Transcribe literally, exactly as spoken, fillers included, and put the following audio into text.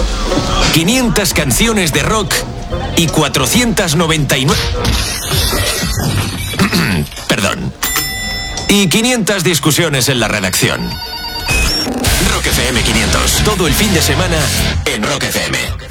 quinientas canciones de rock y cuatrocientas noventa y nueve... Perdón. Y quinientas discusiones en la redacción. Rock F M quinientos. Todo el fin de semana en Rock F M.